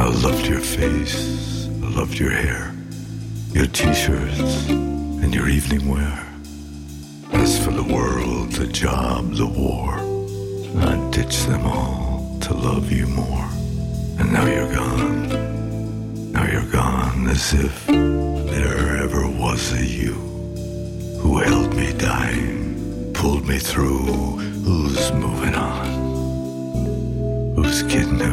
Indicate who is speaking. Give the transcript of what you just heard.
Speaker 1: loved your face, I loved your hair, your t-shirts and your evening wear. As for the world, the job, the war, I ditched them all to love you more. And now you're gone. Now you're gone, as if there ever was a you who held me dying, pulled me through. Who's moving on? Whose kid knew